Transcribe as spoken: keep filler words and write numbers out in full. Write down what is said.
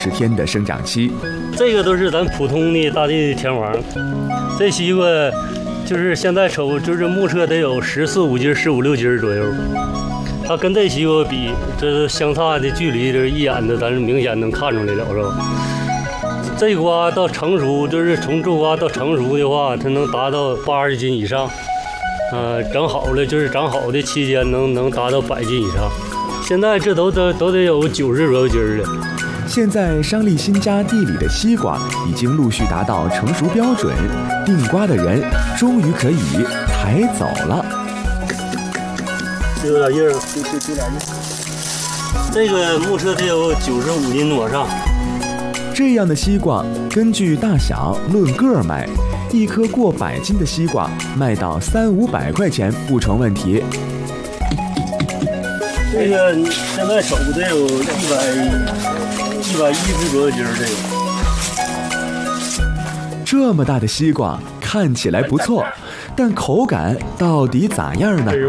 十天的生长期。 这个都是咱普通的大地天王，这西瓜就是现在瞅，就是目测得有十四五斤、十五六斤左右。它跟这西瓜比，这是相差的距离，这一眼的咱是明显能看出来了，是吧？这瓜到成熟，就是从种瓜到成熟的话，它能达到八十斤以上。呃，长好了就是长好的期间能能达到百斤以上。现在这都都都得有九十多斤了。 现在商利新家地里的西瓜已经陆续达到成熟标准，订瓜的人终于可以抬走了。 有点硬，就就就点硬。这个目测得有九十五斤往上。 这样的西瓜根据大小论个卖，一颗过百斤的西瓜卖到三五百块钱不成问题。 这个现在手得有一百一百一十多斤这个。 这么大的西瓜看起来不错，但口感到底咋样呢？ 很容